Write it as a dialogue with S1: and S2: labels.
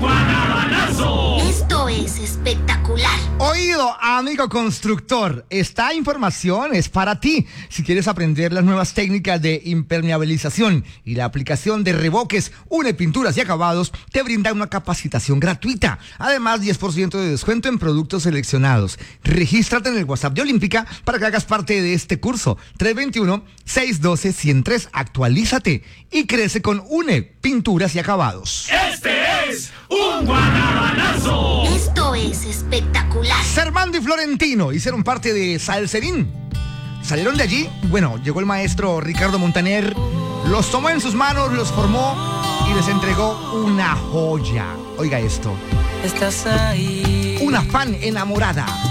S1: guanabanazo.
S2: Esto es espectacular.
S3: Oído, amigo constructor, esta información es para ti. Si quieres aprender las nuevas técnicas de impermeabilización y la aplicación de revoques, UNE Pinturas y Acabados te brinda una capacitación gratuita. Además, 10% de descuento en productos seleccionados. Regístrate en el WhatsApp de Olímpica para que hagas parte de este curso. 321-612-103. Actualízate y crece con UNE Pinturas y Acabados.
S1: Este es un guanabanazo.
S2: Esto es espectacular.
S3: Servando y Florentino hicieron parte de Salserín. Salieron de allí, bueno, llegó el maestro Ricardo Montaner, los tomó en sus manos, los formó y les entregó una joya. Oiga esto.
S4: Estás ahí.
S3: Una fan enamorada.